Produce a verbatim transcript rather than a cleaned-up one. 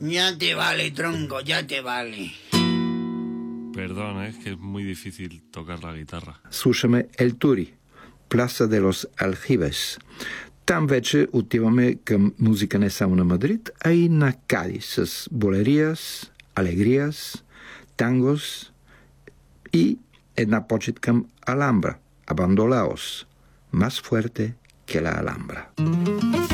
Ya te vale, tronco, ya te vale. Perdón, es que es muy difícil tocar la guitarra. Слушаме El Turi, Plaza de los Aljibes. Там вече отиваме към музика не само на Мадрид, а и на Кадис с болериас, алегриас, тангос и една почет към Аламбра, Abandolaos, más fuerte que la Alhambra.